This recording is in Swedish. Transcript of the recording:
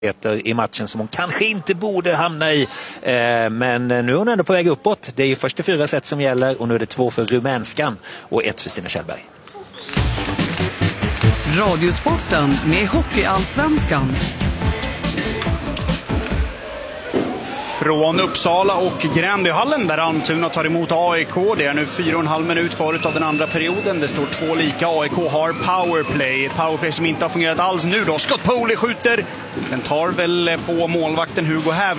i matchen som hon kanske inte borde hamna i. Men nu är hon ändå på väg uppåt. Det är ju först 4 set som gäller och nu är det 2 för rumänskan och 1 för Stina Kjellberg. Radiosporten med Hockeyallsvenskan. Från Uppsala och Gränbyhallen där Almtuna tar emot AIK. Det är nu 4,5 minut kvar av den andra perioden. Det står 2 lika. AIK har powerplay. Ett powerplay som inte har fungerat alls nu då. Scott Poley skjuter. Den tar väl på målvakten Hugo Häver.